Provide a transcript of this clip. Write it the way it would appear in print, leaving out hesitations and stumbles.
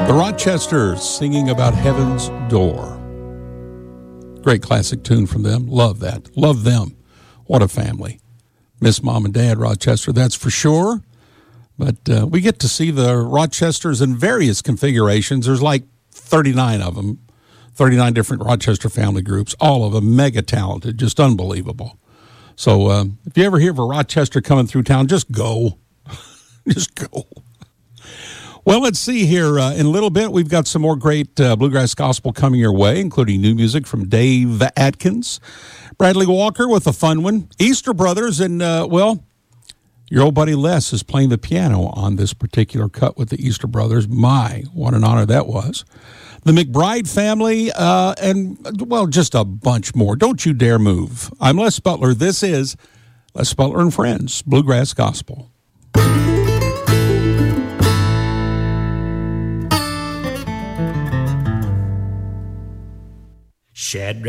The Rochesters singing about Heaven's Door. Great classic tune from them. Love that. Love them. What a family. Miss Mom and Dad Rochester, that's for sure. But we get to see the Rochesters in various configurations. There's like 39 of them, 39 different Rochester family groups, all of them mega talented, just unbelievable. So if you ever hear of a Rochester coming through town, just go. Just go. Well, let's see here. In a little bit, we've got some more great bluegrass gospel coming your way, including new music from Dave Atkins, Bradley Walker with a fun one, Easter Brothers, and, well, your old buddy Les is playing the piano on this particular cut with the Easter Brothers. My, what an honor that was. The McBride family, and, well, just a bunch more. Don't you dare move. I'm Les Butler. This is Les Butler and Friends, Bluegrass Gospel. Shadrach